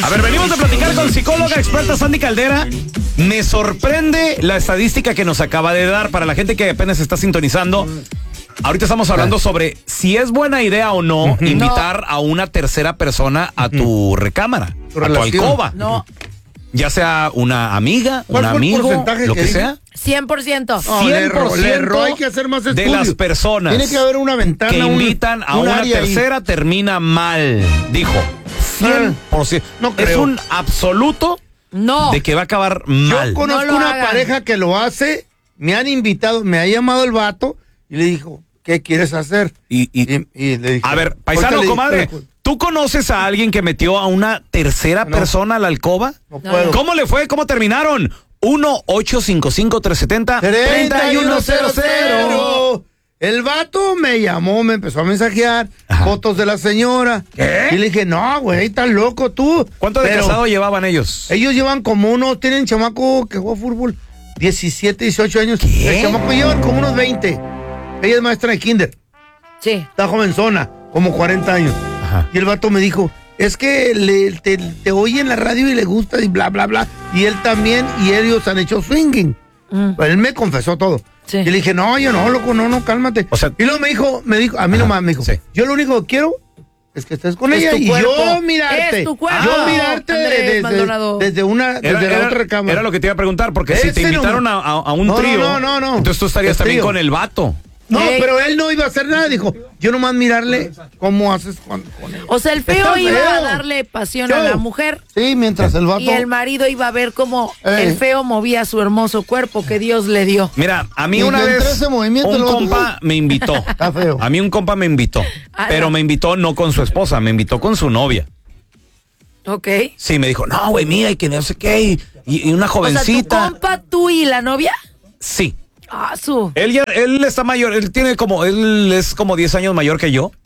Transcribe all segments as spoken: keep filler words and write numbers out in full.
A ver, venimos de platicar con psicóloga experta Sandy Caldera. Me sorprende la estadística que nos acaba de dar para la gente que apenas está sintonizando. Ahorita estamos hablando sobre si es buena idea o no invitar no. a una tercera persona a tu recámara, tu a tu alcoba. No. Ya sea una amiga, un amigo, lo que, que sea. cien por ciento. No, cien por ciento le erró, hay que hacer más estudios. De las personas Tiene que haber una ventana, que invitan un, a un una tercera ahí. termina mal, dijo. cien por ciento. No creo. Es un absoluto no. de que va a acabar mal. Yo conozco no una hagan. pareja que lo hace, me han invitado, me ha llamado el vato y le dijo, ¿qué quieres hacer? Y, y, y, y le dije, a ver, paisano, le, comadre, le, ¿tú conoces a alguien que metió a una tercera no, persona a la alcoba? No puedo. ¿Cómo le fue? ¿Cómo terminaron? uno ocho cinco cinco, tres siete cero, treinta y uno cero cero. El vato me llamó, me empezó a mensajear, ajá, fotos de la señora. ¿Qué? Y le dije, no, güey, estás loco tú. ¿Cuánto de casado llevaban ellos? Ellos llevan como unos, tienen chamaco que juega fútbol, diecisiete, dieciocho años. ¿Qué? El chamaco llevan como unos veinte. Ella es maestra de kinder. Sí. Está jovenzona, como cuarenta años. Ajá. Y el vato me dijo, es que le, te, te oye en la radio y le gusta y bla, bla, bla. Y él también, y ellos han hecho swinging. Mm. Pues él me confesó todo. Sí. Y le dije, no, yo no, loco, no, no, cálmate. O sea, y luego me dijo, me dijo, a mí nomás me dijo, sí, yo lo único que quiero es que estés con es ella y cuerpo. yo mirarte. Es tu cuerpo. Yo mirarte Andrés desde, desde una, desde era, la era, otra cámara. Era lo que te iba a preguntar, porque Ese si te invitaron no, a, a, a un no, trío, no, no, no, entonces tú estarías el también trío. con el vato. No, Ey. pero él no iba a hacer nada, dijo, yo nomás mirarle cómo haces con, con él. O sea, el feo Está iba feo. a darle pasión Yo. a la mujer. Sí, mientras el vato... Y el marido iba a ver cómo Ey. el feo movía su hermoso cuerpo que Dios le dio. Mira, a mí Y una vez ese movimiento un lo compa me invitó. Está feo. A mí un compa me invitó, Ah, pero no. me invitó no con su esposa, me invitó con su novia. Ok. Sí, me dijo, no, güey, mira, y que no sé qué, y, y una jovencita. O sea, ¿tu compa, tú y la novia? Sí. Ah, su. Él ya, él está mayor, él tiene como, él es como diez años mayor que yo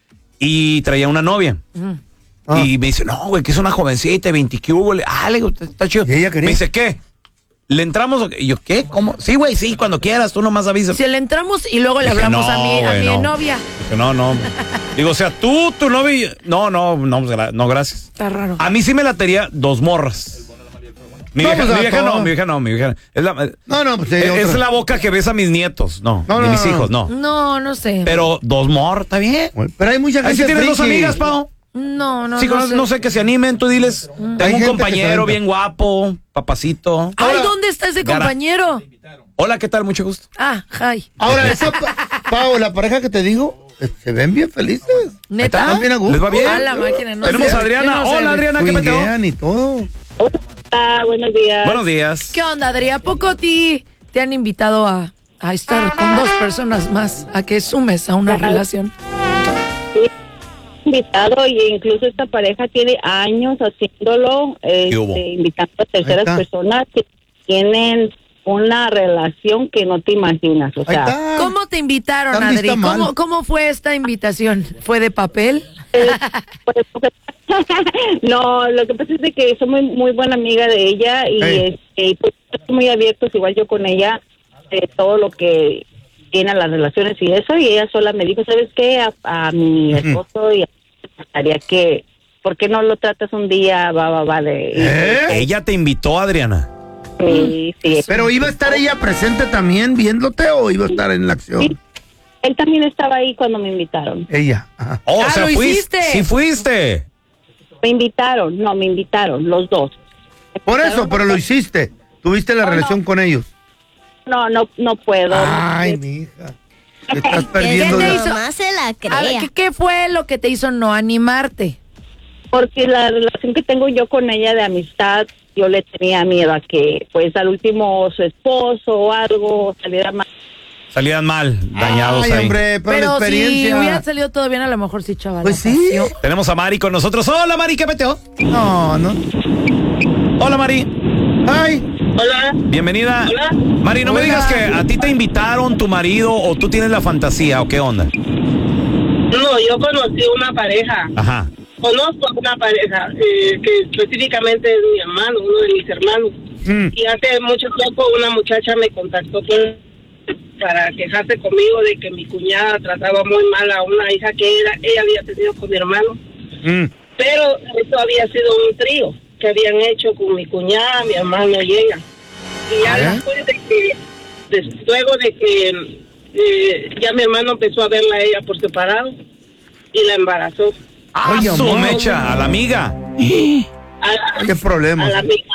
y traía una novia. Mm. Ah. Y me dice, no, güey, que es una jovencita, veinte, que hubo, ah, le digo, está chido. ¿Y ella quería? Me dice, ¿qué? ¿Le entramos? Y yo, ¿qué? ¿Cómo? Sí, güey, sí, cuando quieras, tú nomás avisas. Si le entramos y luego le Dije, hablamos no, a mi, a güey, mi no. novia. Dije, no, no. Digo, o sea, tú, tu novia, y- no, no, no, no, gracias. Está raro. A mí sí me latería dos morras. Mi vieja, Vamos a mi vieja todo. no, mi vieja no, mi vieja. Es la, No, no, pues sí, es, es otra. la boca que besa a mis nietos, no, No, ni no, mis no. hijos, no. No, no sé. Pero dos morras, está bien. Pero hay mucha gente Ahí sí tienes dos friki. amigas, Pau. No, no, Sí, no no, sé. no sé, que se animen, tú diles. Hay Tengo un gente que se compañero avienta. bien guapo, papacito. Ay, Ahora- ¿dónde está ese Gara. compañero? Hola, ¿qué tal? Mucho gusto. Ah, hi. Ahora, esa, pa- Pau, la pareja que te digo, eh, se ven bien felices. ¿Neta? Están bien a gusto. ¿Les va bien? A la máquina, no Tenemos sé. a Adriana. Yo no sé, Hola, güey. Adriana, ¿qué peteo? Swinguean y todo. Hola, buenos días. Buenos días. ¿Qué onda, Adri? ¿A poco a ti te han invitado a, a estar con dos personas más, a que sumes a una relación? Invitado y incluso esta pareja tiene años haciéndolo, ¿Qué hubo? este, invitando a Ahí terceras está. personas que tienen una relación que no te imaginas. O Ahí sea, está. ¿Cómo te invitaron, Están Adri? lista mal. ¿Cómo, ¿Cómo fue esta invitación? ¿Fue de papel? eh, pues, no, lo que pasa es de que soy muy, muy buena amiga de ella y, Hey. este, y pues estoy muy abiertos, igual yo con ella, de todo lo que tiene a las relaciones y eso, y ella sola me dijo, ¿sabes qué? A, a mi esposo y a mí me gustaría que, ¿por qué no lo tratas un día? Va, va, va, de... ¿Eh? Ella te invitó, Adriana. Sí, sí. Pero ¿iba a estar ella presente también viéndote o iba a estar en la acción? Sí. Él también estaba ahí cuando me invitaron. Ella. Ajá. Oh, Ah, o sea, ¿lo fuiste. hiciste? Sí fuiste. Me invitaron, no, me invitaron, los dos. Por eso, pero lo hiciste. Tuviste la No, relación no. con ellos. No, no, no puedo. Ay, mija. Te estás perdiendo ¿Qué te de... hizo? Mamá se la A ver, crea. ¿qué, ¿qué fue lo que te hizo no animarte? Porque la relación que tengo yo con ella de amistad, yo le tenía miedo a que, pues, al último su esposo o algo saliera mal. Salían mal, dañados Ay, ahí. hombre, pero, la Pero si experiencia... hubiera salido todo bien, a lo mejor sí, chaval. Pues sí. Tenemos a Mari con nosotros. Hola, Mari, ¿qué peteo? No, no. Hola, Mari. Ay, Hola. Bienvenida. Hola. Mari, no me Hola. digas que a ti te invitaron tu marido o tú tienes la fantasía o qué onda. No, yo conocí una pareja, Ajá. conozco a una pareja eh, que específicamente es mi hermano, uno de mis hermanos. mm, Y hace mucho tiempo una muchacha me contactó con- para quejarse conmigo de que mi cuñada trataba muy mal a una hija que era, ella había tenido con mi hermano. mm. Pero esto había sido un trío que habían hecho con mi cuñada, mi hermano y ella. Y ya ¿Eh? después de que, des, luego de que eh, ya mi hermano empezó a verla a ella por separado y la embarazó. ¡Ah, Oye, su amor. mecha! A la amiga. A, ¿Qué problema? a la amiga.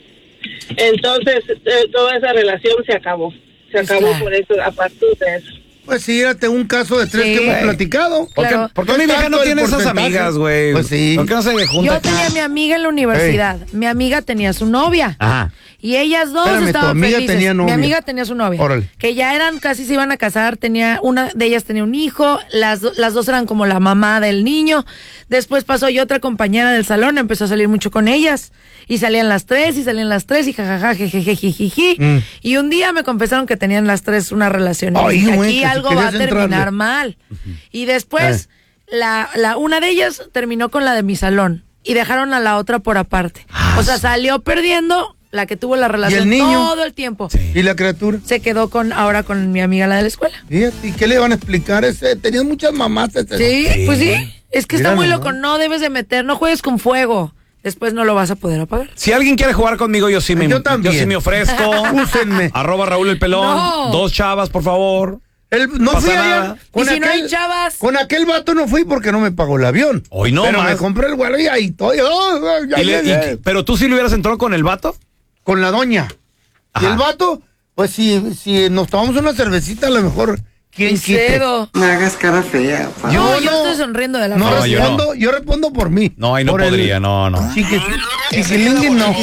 Entonces, eh, toda esa relación se acabó. Se Pues acabó claro. por eso, a partir de eso. Pues sí, érate un caso de tres Sí. que hemos platicado. ¿Por qué, Claro. por qué mi vieja no tanto el tiene esas porcentaje? amigas, güey? Pues sí. ¿Por qué no se junta? Yo tenía a mi amiga en la universidad. Mi amiga tenía su novia. Ajá. Y ellas dos Espérame, tu estaban amiga felices. tenía novia. Mi amiga tenía su novia. Órale. Que ya eran, casi se iban a casar. Tenía una de ellas tenía un hijo. Las, do- las dos eran como la mamá del niño. Después pasó y otra compañera del salón empezó a salir mucho con ellas. Y salían las tres, y salían las tres, y jajaja, jejeje, jijiji. Mm. Y un día me confesaron que tenían las tres una relación. Y Ay, dije, güey, aquí que si algo va a querías terminar entrarle. mal. Y después, la, la, una de ellas terminó con la de mi salón. Y dejaron a la otra por aparte. O sea, salió perdiendo la que tuvo la relación el niño? todo el tiempo. ¿Y la criatura? Se quedó con ahora con mi amiga la de la escuela. Fíjate, ¿y qué le van a explicar? Ese, tenían muchas mamás. Ese. Sí, pues sí. Es que está Mira muy nomás. loco. No debes de meter, no juegues con fuego. Después no lo vas a poder apagar. Si alguien quiere jugar conmigo, yo sí me, Yo también. sí me ofrezco. Úsenme. Arroba Raúl el Pelón. No. Dos chavas, por favor. El- no pasa fui nada. allá. Y si no hay chavas. Con aquel vato no fui porque no me pagó el avión. Hoy no Pero más. me compré el vuelo y ahí estoy. Oh, ya Y le- llegué. y- pero tú sí le hubieras entrado con el vato. Con la doña. Y Ajá. el vato, pues si, si nos tomamos una cervecita, a lo mejor, ¿quién Y quite? cedo. No hagas cara fea, pa. Yo, Yo yo no. estoy sonriendo de la No, felicidad. yo no. respondo, yo respondo por mí. No, ahí no Por el podría, no, no. chiqui- Chiquilingui no.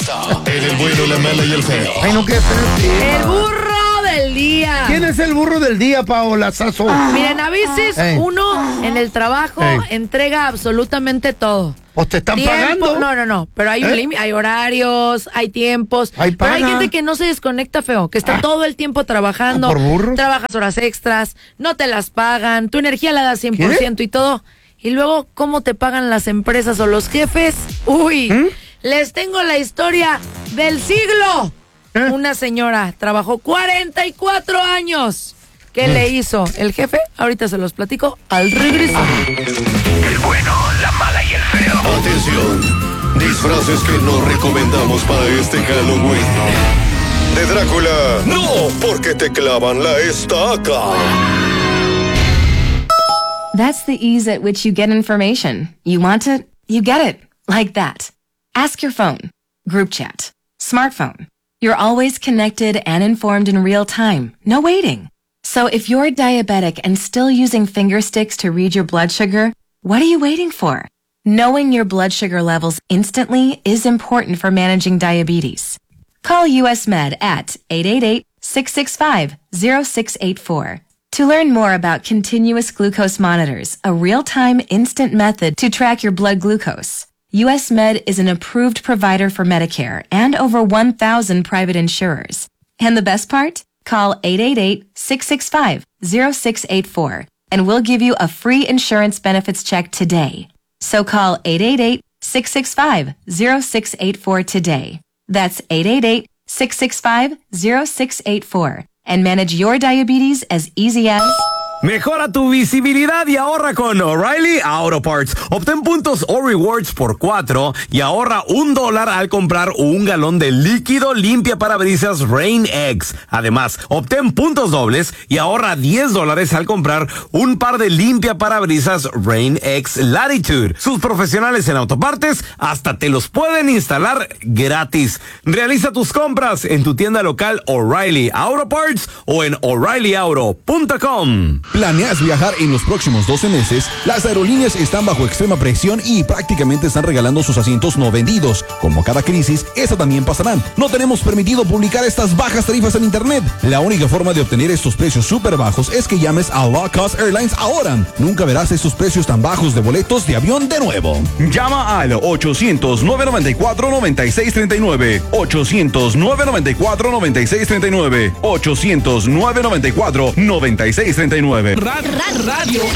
En el bueno, la mala y el feo. Ay, no, qué feo. El burro del día. ¿Quién es el burro del día, Paola Sazo? Miren, a veces Ey. uno en el trabajo Ey. entrega absolutamente todo. ¿O te están Tiempo- pagando? No, no, no. Pero hay un ¿Eh? límite, hay horarios, hay tiempos. Hay pero hay paga. gente que no se desconecta, feo, que está todo el tiempo trabajando. ¿Por burros? Trabajas horas extras, no te las pagan, tu energía la das cien por ciento y todo. Y luego, ¿cómo te pagan las empresas o los jefes? Uy, ¿Mm? les tengo la historia del siglo. ¿Eh? Una señora trabajó cuarenta y cuatro años. ¿Qué Mm. le hizo el jefe? Ahorita se los platico al regreso. El bueno, la mala y el feo. Atención. Disfraces que no recomendamos para este Halloween. De Drácula, no, porque te clavan la estaca. That's the ease at which you get information. You want it, you get it. Like that. Ask your phone. Group chat. Smartphone. You're always connected and informed in real time. No waiting. So if you're diabetic and still using finger sticks to read your blood sugar, what are you waiting for? Knowing your blood sugar levels instantly is important for managing diabetes. Call U S Med at eight eight eight, six six five, zero six eight four. To learn more about continuous glucose monitors, a real-time instant method to track your blood glucose. U S Med is an approved provider for Medicare and over one thousand private insurers. And the best part? Call eight eight eight, six six five, zero six eight four and we'll give you a free insurance benefits check today. So call eight eight eight, six six five, zero six eight four today. That's eight eight eight, six six five, zero six eight four and manage your diabetes as easy as... Mejora tu visibilidad y ahorra con O'Reilly Auto Parts. Obtén puntos o rewards por cuatro y ahorra un dólar al comprar un galón de líquido limpia parabrisas Rain-X. Además, obtén puntos dobles y ahorra diez dólares al comprar un par de limpia parabrisas Rain-X Latitude. Sus profesionales en autopartes hasta te los pueden instalar gratis. Realiza tus compras en tu tienda local O'Reilly Auto Parts o en O'Reilly Auto punto com. ¿Planeas viajar en los próximos doce meses? Las aerolíneas están bajo extrema presión y prácticamente están regalando sus asientos no vendidos. Como cada crisis, esta también pasará. No tenemos permitido publicar estas bajas tarifas en internet. La única forma de obtener estos precios súper bajos es que llames a Low Cost Airlines ahora. Nunca verás estos precios tan bajos de boletos de avión de nuevo. Llama al ochocientos, nueve noventa y cuatro, noventa y seis treinta y nueve. ochocientos, nueve noventa y cuatro, noventa y seis treinta y nueve. ochocientos, nueve noventa y cuatro, noventa y seis treinta y nueve. Radio